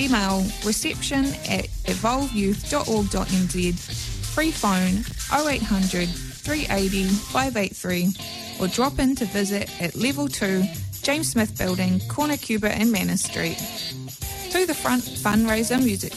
Email reception@evolveyouth.org.nz, free phone 0800 380 583, or drop in to visit at Level 2, James Smith Building, corner Cuba and Manor Street. To the Front fundraiser music